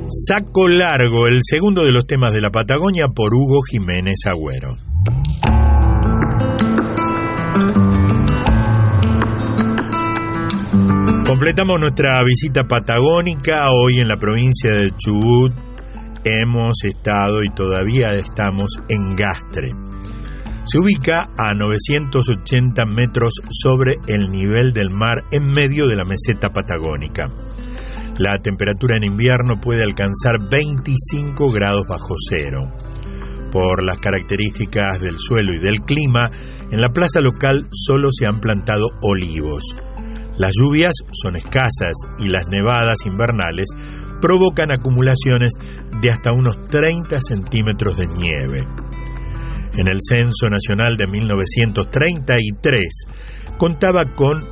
Saco Largo, el segundo de los temas de la Patagonia, por Hugo Jiménez Agüero. Completamos nuestra visita patagónica hoy en la provincia de Chubut. Hemos estado y todavía estamos en Gastre. Se ubica a 980 metros sobre el nivel del mar en medio de la meseta patagónica. La temperatura en invierno puede alcanzar 25 grados bajo cero. Por las características del suelo y del clima, en la plaza local solo se han plantado olivos. Las lluvias son escasas y las nevadas invernales provocan acumulaciones de hasta unos 30 centímetros de nieve. En el Censo Nacional de 1933 contaba con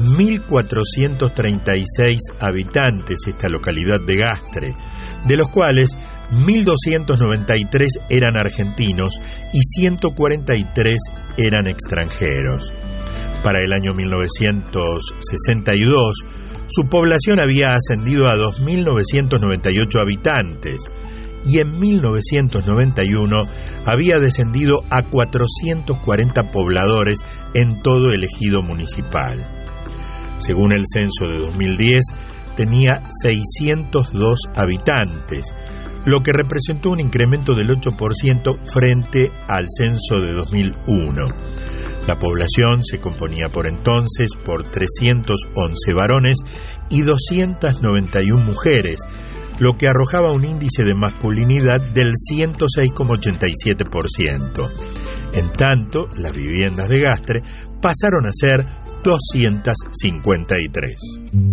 1.436 habitantes esta localidad de Gastre, de los cuales 1.293 eran argentinos y 143 eran extranjeros. Para el año 1962, su población había ascendido a 2.998 habitantes y en 1991 había descendido a 440 pobladores en todo el ejido municipal. Según el censo de 2010, tenía 602 habitantes, lo que representó un incremento del 8% frente al censo de 2001. La población se componía por entonces por 311 varones y 291 mujeres, lo que arrojaba un índice de masculinidad del 106,87%. En tanto, las viviendas de Gastre pasaron a ser 253.